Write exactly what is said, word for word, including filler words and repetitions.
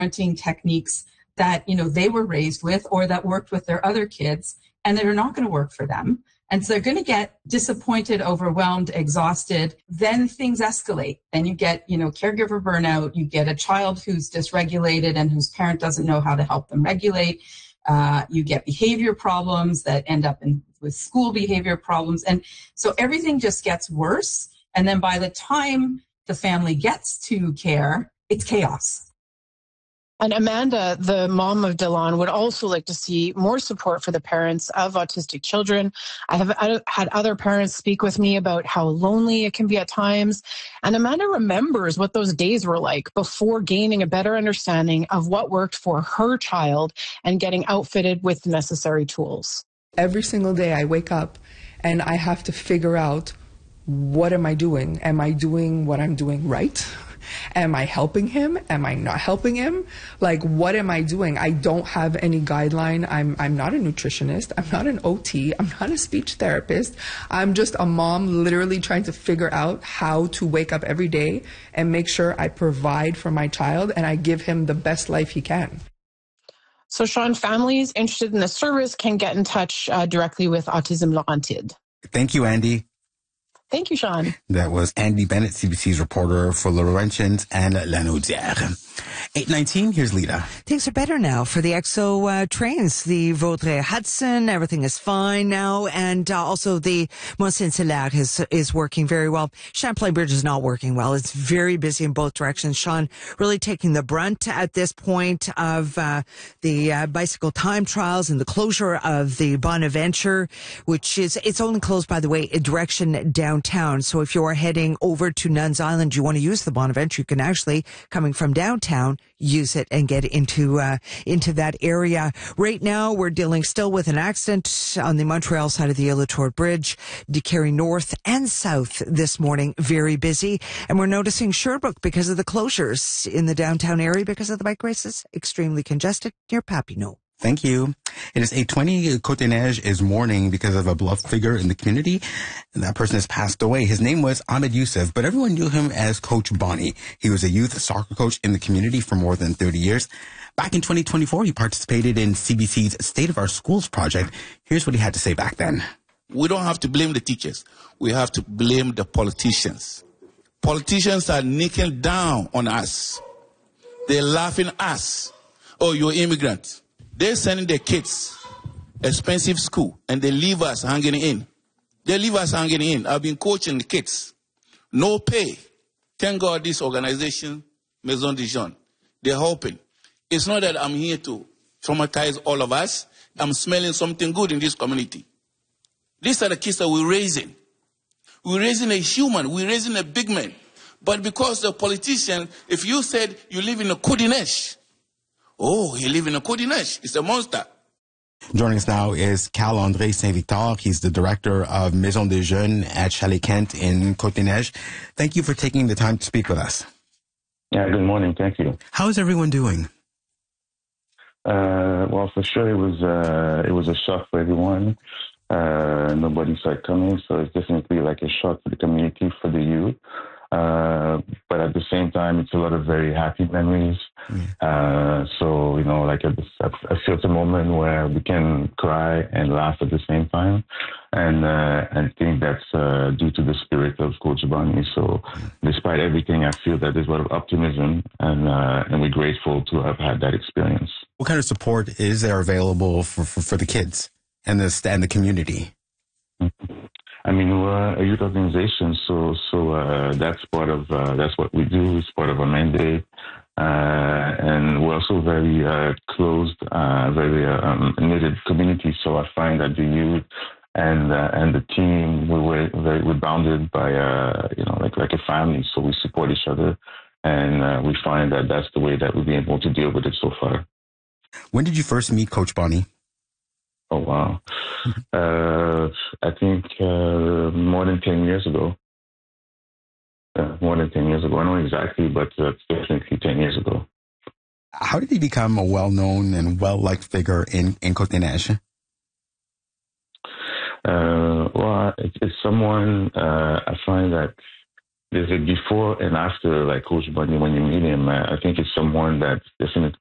parenting techniques that, you know, they were raised with or that worked with their other kids, and that are not going to work for them. And so they're going to get disappointed, overwhelmed, exhausted. Then things escalate. Then you get, you know, caregiver burnout. You get a child who's dysregulated and whose parent doesn't know how to help them regulate. Uh, you get behavior problems that end up in with school behavior problems. And so everything just gets worse. And then by the time the family gets to care, it's chaos. And Amanda, the mom of Delon, would also like to see more support for the parents of autistic children. I have had other parents speak with me about how lonely it can be at times. And Amanda remembers what those days were like before gaining a better understanding of what worked for her child and getting outfitted with the necessary tools. Every single day I wake up and I have to figure out, what am I doing? Am I doing what I'm doing right? Am I helping him? Am I not helping him? Like, what am I doing? I don't have any guideline. I'm I'm not a nutritionist. I'm not an O T. I'm not a speech therapist. I'm just a mom literally trying to figure out how to wake up every day and make sure I provide for my child and I give him the best life he can. So, Sean, families interested in the service can get in touch uh, directly with Autism Laurentides. Thank you, Andy. Thank you, Sean. That was Andy Bennett, C B C's reporter for Laurentians and Lanaudière. eight nineteen, here's Lita. Things are better now for the X O uh, trains. The Vaudreuil-Hudson, everything is fine now. And uh, also the Mont-Saint-Hilaire is, is working very well. Champlain Bridge is not working well. It's very busy in both directions. Sean really taking the brunt at this point of uh, the uh, bicycle time trials and the closure of the Bonaventure, which is, it's only closed, by the way, in direction downtown. So if you're heading over to Nuns Island, you want to use the Bonaventure, you can actually, coming from downtown, use it and get into uh, into that area. Right now, we're dealing still with an accident on the Montreal side of the Île-à-Tour Bridge, de Carey North and South this morning, very busy. And we're noticing Sherbrooke because of the closures in the downtown area because of the bike races, extremely congested near Papineau. Thank you. It is eight twenty. Côte-des-Neiges is mourning because of a beloved figure in the community. And that person has passed away. His name was Ahmed Youssef, but everyone knew him as Coach Bonnie. He was a youth soccer coach in the community for more than thirty years. Back in twenty twenty-four, he participated in C B C's State of Our Schools project. Here's what he had to say back then. We don't have to blame the teachers. We have to blame the politicians. Politicians are nicking down on us. They're laughing at us. Oh, you're immigrants. They're sending their kids expensive school, and they leave us hanging in. They leave us hanging in. I've been coaching the kids. No pay. Thank God this organization, Maison de Jeunes, they're helping. It's not that I'm here to traumatize all of us. I'm smelling something good in this community. These are the kids that we're raising. We're raising a human. We're raising a big man. But because the politician, if you said you live in a Côte-des-Neiges, oh, he lives in a Côte-des-Neiges. It's a monster. Joining us now is Carl-André Saint-Victor. He's the director of Maison des Jeunes at Chalet-Kent in Côte-des-Neiges. Thank you for taking the time to speak with us. Yeah, good morning. Thank you. How is everyone doing? Uh, well, for sure, it was uh, it was a shock for everyone. Uh, nobody saw it coming, so it's definitely like a shock for the community, for the youth. Uh, but at the same time, it's a lot of very happy memories. Mm. Uh, so, you know, like I, I feel it's a moment where we can cry and laugh at the same time. And uh, I think that's uh, due to the spirit of Coach Bonnie. So despite everything, I feel that there's a lot of optimism, and uh, and we're grateful to have had that experience. What kind of support is there available for, for, for the kids and the, and the community? Mm-hmm. I mean, we're a youth organization, so so uh, that's part of uh, that's what we do. It's part of our mandate, uh, and we're also very uh, closed, uh, very um, knitted community. So I find that the youth and uh, and the team we were very we're bounded by uh, you know like like a family. So we support each other, and uh, we find that that's the way that we've been able to deal with it so far. When did you first meet Coach Bonnie? Oh, wow. Uh, I think uh, more than ten years ago. Uh, more than ten years ago. I don't know exactly, but uh, definitely ten years ago. How did he become a well-known and well-liked figure in, in Côte-des-Neiges? Uh, well, it, it's someone, uh, I find that there's a before and after, like Coach Bunny, when you meet him. I think it's someone that definitely